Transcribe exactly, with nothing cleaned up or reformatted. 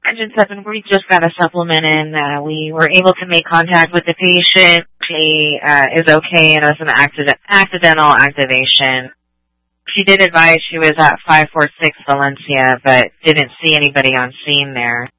Engine seven, we just got a supplement in. Uh, we were able to make contact with the patient. She uh, is okay, and it was an accident, accidental activation. She did advise she was at five four six Valencia, but didn't see anybody on scene there.